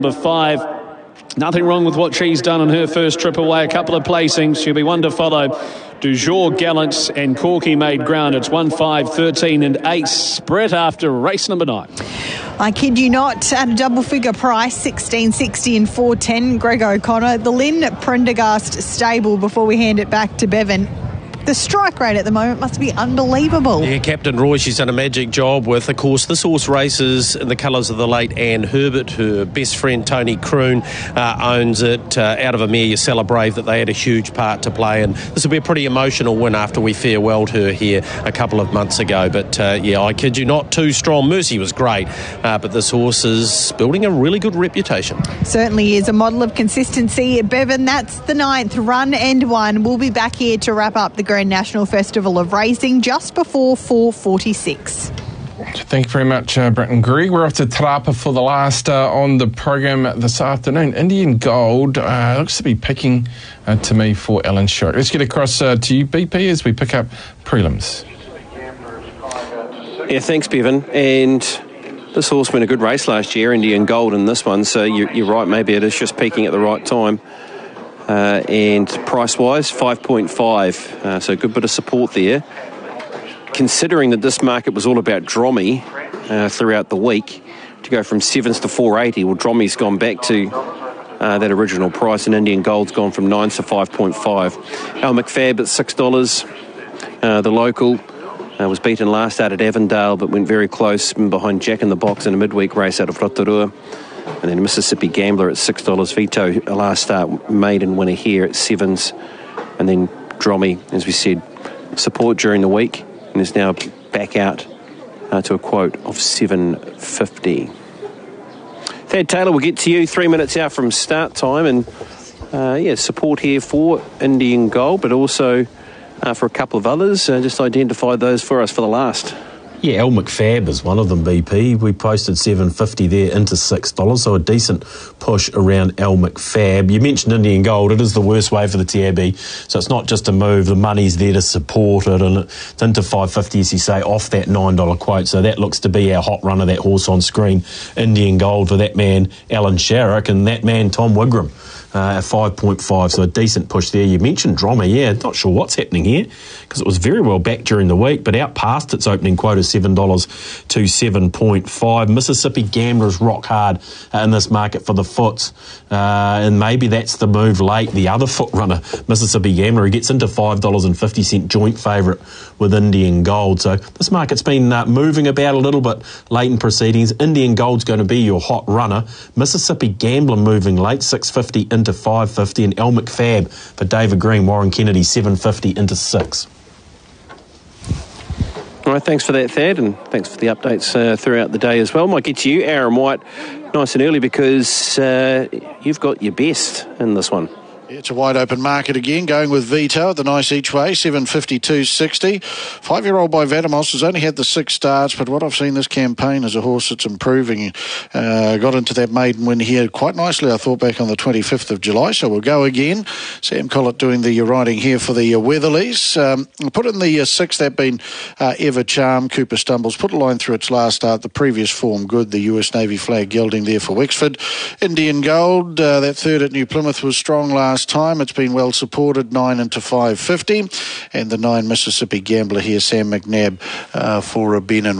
Number 5. Nothing wrong with what she's done on her first trip away. A couple of placings. She'll be one to follow. Du Jour Gallant and Corky made ground. It's 1, 5, 13 and 8 spread after race number 9. I kid you not, at a double-figure price, 16.60 and 4.10, Greg O'Connor. The Lynn Prendergast stable before we hand it back to Bevan. The strike rate at the moment must be unbelievable. Yeah, Captain Roy, she's done a magic job with, of course, this horse races in the colours of the late Anne Herbert. Her best friend, Tony Kroon, owns it. Out of a mare, Yacella Brave, that they had a huge part to play. And this will be a pretty emotional win after we farewelled her here a couple of months ago. But, I kid you not, too strong. Mercy was great. But this horse is building a really good reputation. Certainly is a model of consistency. Bevan, that's the 9th run and 1. We'll be back here to wrap up the Grand National Festival of Racing just before 4:46. Thank you very much, Brett and Greg. We're off to Te Rapa for the last on the program this afternoon. Indian Gold looks to be picking to me for Alan Sherrick. Let's get across to you, BP, as we pick up prelims. Yeah, thanks, Bevan. And this horse won a good race last year, Indian Gold, in this one. So you're right, maybe it is just peaking at the right time. And price-wise, 5.5, so a good bit of support there. Considering that this market was all about Drommy throughout the week, to go from 7s to 4.80, well, Drommy's gone back to that original price, and Indian Gold's gone from 9s to 5.5. Al McFab at $6. The local was beaten last out at Avondale, but went very close behind Jack in the Box in a midweek race out of Rotorua. And then Mississippi Gambler at $6. Vito, a last start maiden winner here at 7s. And then Drommy, as we said, support during the week, and is now back out to a quote of $7.50. Thad Taylor, we'll get to you 3 minutes out from start time. And support here for Indian Gold, but also for a couple of others. Just identify those for us for the last. Yeah, El McFab is one of them, BP. We posted $7.50 there into $6, so a decent push around El McFab. You mentioned Indian Gold. It is the worst way for the Tabby, so it's not just a move. The money's there to support it, and it's into $5.50, as you say, off that $9 quote. So that looks to be our hot runner, that horse on screen, Indian Gold, for that man, Alan Sherrick, and that man, Tom Wigram. At 5.5, so a decent push there. You mentioned Drommy, not sure what's happening here, because it was very well back during the week, but out past its opening quote of $7 to 7.5. Mississippi Gamblers rock hard in this market for the foots, and maybe that's the move late. The other foot runner, Mississippi Gambler, he gets into $5.50 joint favourite with Indian Gold. So this market's been moving about a little bit late in proceedings. Indian Gold's going to be your hot runner. Mississippi Gambler moving late, $6.50 into $5.50, and El McFab for David Green, Warren Kennedy, $7.50 into $6. All right, thanks for that, Thad, and thanks for the updates throughout the day as well. Might get to you, Aaron White, nice and early, because you've got your best in this one. It's a wide open market again, going with Vito at the nice each way, 7.52.60. 5-year-old by Vadamos has only had the 6 starts, but what I've seen this campaign is a horse that's improving. Got into that maiden win here quite nicely, I thought, back on the 25th of July, so we'll go again. Sam Collett doing the riding here for the Weatherlies. Put in the 6, that been Ever Charm. Cooper Stumbles put a line through its last start, the previous form good, the US Navy flag gelding there for Wexford. Indian Gold, that third at New Plymouth was strong last time. It's been well supported, 9 into $5.50, and the 9 Mississippi Gambler here, Sam McNabb, for Ben and